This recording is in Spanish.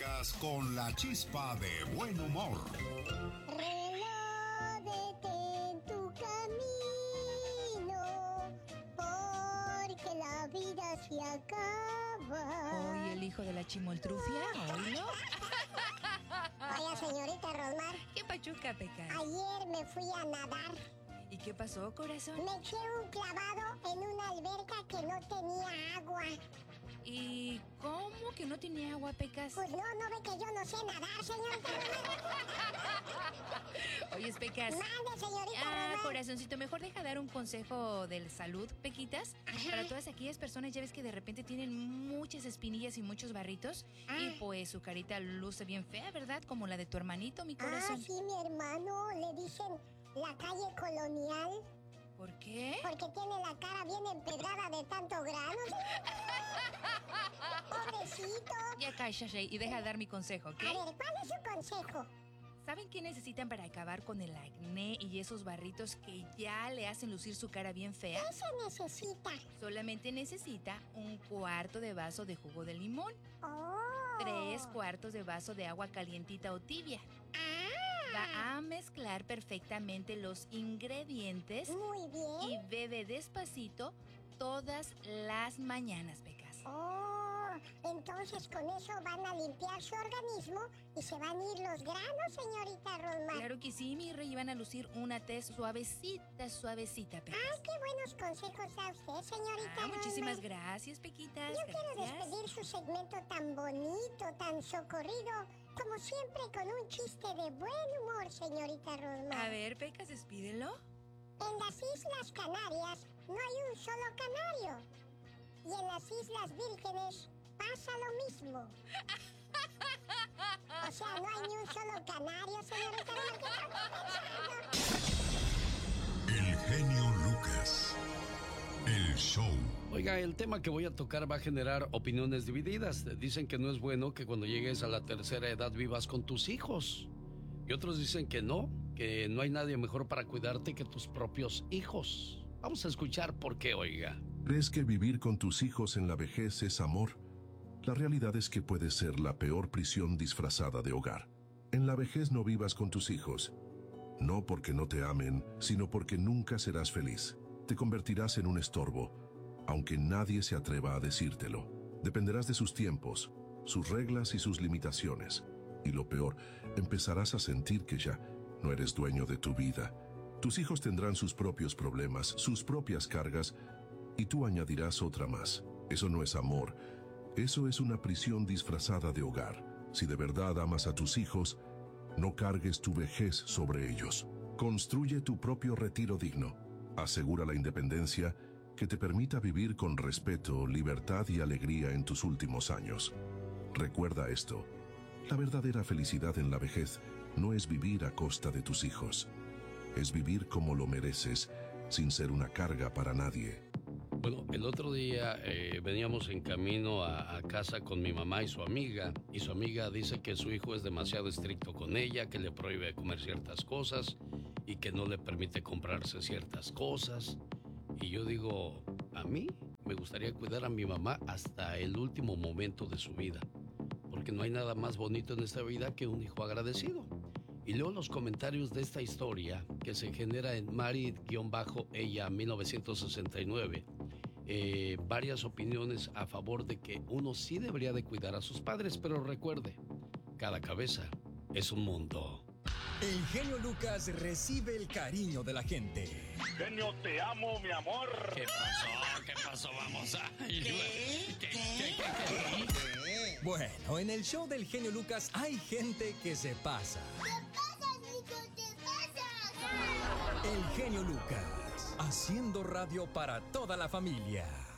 Pecas con la chispa de buen humor. Relájate en tu camino, porque la vida se acaba. Hoy el hijo de la chimoltrufia, ¿oílo? Vaya, señorita Rosmar. ¿Qué pachuca, Pecas? Ayer me fui a nadar. ¿Y qué pasó, corazón? Me eché un clavado en una alberca que no tenía agua. ¿Y cómo que no tenía agua, Pecas? Pues no ve que yo no sé nadar, señorita Rosmar. Oye, Pecas. Mande, señorita Rosmar. Corazoncito, mejor deja dar un consejo de salud, Pequitas. Ajá. Para todas aquellas personas, ya ves que de repente tienen muchas espinillas y muchos barritos. Y pues su carita luce bien fea, ¿verdad? Como la de tu hermanito, mi corazón. Sí, mi hermano. Le dicen la calle colonial. ¿Por qué? Porque tiene la cara bien empedrada de tanto grano. Pobrecito. Ya cállate y deja dar mi consejo, ¿ok? A ver, ¿cuál es su consejo? ¿Saben qué necesitan para acabar con el acné y esos barritos que ya le hacen lucir su cara bien fea? ¿Qué se necesita? Solamente necesita 1/4 de vaso de jugo de limón, Oh. 3/4 de vaso de agua calientita o tibia. Va a mezclar perfectamente los ingredientes Muy bien. y bebe despacito todas las mañanas, Pecas. Oh, entonces con eso van a limpiar su organismo y se van a ir los granos, señorita Rosmar. Claro que sí, mi rey, van a lucir una tez suavecita, Pecas. Ay, qué buenos consejos da usted, señorita Rosmar. Muchísimas gracias, Pequitas. Yo quiero Gracias. despedir su segmento tan bonito, tan socorrido, como siempre con un chiste de buen humor, señorita Rosmar. A ver, Pecas, despídelo. En las Islas Canarias no hay un solo canario. Y en las Islas Vírgenes pasa lo mismo. O sea, no hay ni un solo canario, señorita Rosmar. ¿Qué está pensando? El genio Lucas. El show. Oiga, el tema que voy a tocar va a generar opiniones divididas. Dicen que no es bueno que cuando llegues a la tercera edad vivas con tus hijos. Y otros dicen que no hay nadie mejor para cuidarte que tus propios hijos. Vamos a escuchar por qué, oiga. ¿Crees que vivir con tus hijos en la vejez es amor? La realidad es que puede ser la peor prisión disfrazada de hogar. En la vejez no vivas con tus hijos. No porque no te amen, sino porque nunca serás feliz. Te convertirás en un estorbo, aunque nadie se atreva a decírtelo. Dependerás de sus tiempos, sus reglas y sus limitaciones. Y lo peor, empezarás a sentir que ya no eres dueño de tu vida. Tus hijos tendrán sus propios problemas, sus propias cargas, y tú añadirás otra más. Eso no es amor. Eso es una prisión disfrazada de hogar. Si de verdad amas a tus hijos, no cargues tu vejez sobre ellos. Construye tu propio retiro digno. Asegura la independencia que te permita vivir con respeto, libertad y alegría en tus últimos años. Recuerda esto. La verdadera felicidad en la vejez no es vivir a costa de tus hijos. Es vivir como lo mereces, sin ser una carga para nadie. Bueno, el otro día veníamos en camino a casa con mi mamá y su amiga dice que su hijo es demasiado estricto con ella, que le prohíbe comer ciertas cosas y que no le permite comprarse ciertas cosas. Y yo digo, a mí me gustaría cuidar a mi mamá hasta el último momento de su vida, porque no hay nada más bonito en esta vida que un hijo agradecido. Y leo los comentarios de esta historia que se genera en Mari-ella 1969. Varias opiniones a favor de que uno sí debería de cuidar a sus padres, pero recuerde, cada cabeza es un mundo. El genio Lucas recibe el cariño de la gente. Genio, te amo, mi amor. ¿Qué pasó? ¿Qué pasó? Vamos a... ¿Qué? Bueno, en el show del genio Lucas hay gente que se pasa. El genio Lucas, haciendo radio para toda la familia.